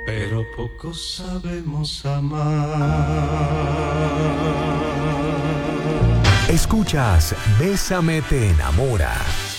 pero poco sabemos amar. Escuchas Bésame te enamora.